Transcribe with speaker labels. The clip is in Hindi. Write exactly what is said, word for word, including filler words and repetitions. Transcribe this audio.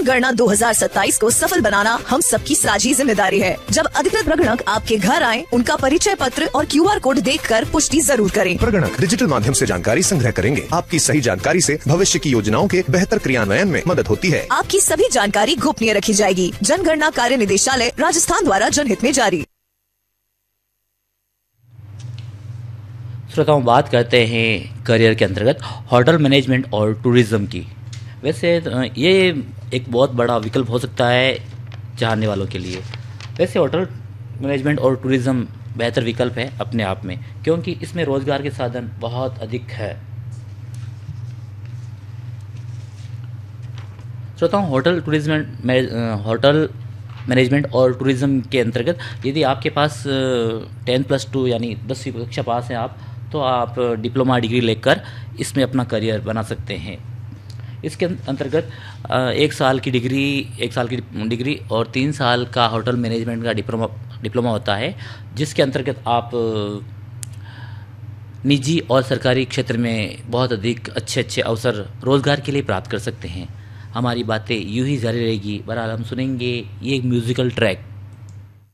Speaker 1: जनगणना दो हज़ार सत्ताईस को सफल बनाना हम सबकी साझी जिम्मेदारी है। जब अधिकृत प्रगणक आपके घर आए, उनका परिचय पत्र और क्यू आर कोड देखकर पुष्टि जरूर करें।
Speaker 2: प्रगणक डिजिटल माध्यम से जानकारी संग्रह करेंगे। आपकी सही जानकारी से भविष्य की योजनाओं के बेहतर क्रियान्वयन में मदद होती है।
Speaker 1: आपकी सभी जानकारी गोपनीय रखी जाएगी। जनगणना कार्य निदेशालय राजस्थान द्वारा जनहित में जारी।
Speaker 3: श्रोताओं, बात करते हैं करियर के अंतर्गत होटल मैनेजमेंट और टूरिज़्म की। वैसे ये एक बहुत बड़ा विकल्प हो सकता है चाहने वालों के लिए। वैसे होटल मैनेजमेंट और टूरिज़्म बेहतर विकल्प है अपने आप में, क्योंकि इसमें रोज़गार के साधन बहुत अधिक है। श्रोताओं, होटल टूरिज्म होटल मैनेजमेंट और टूरिज़्म के अंतर्गत यदि आपके पास टेन प्लस टू यानी दसवीं कक्षा पास हैं आप, तो आप डिप्लोमा डिग्री लेकर इसमें अपना करियर बना सकते हैं। इसके अंतर्गत एक साल की डिग्री एक साल की डिग्री और तीन साल का होटल मैनेजमेंट का डिप्लोमा डिप्लोमा होता है, जिसके अंतर्गत आप निजी और सरकारी क्षेत्र में बहुत अधिक अच्छे अच्छे अवसर रोज़गार के लिए प्राप्त कर सकते हैं। हमारी बातें यूं ही जारी रहेगी। बहरहाल हम सुनेंगे ये एक म्यूज़िकल ट्रैक।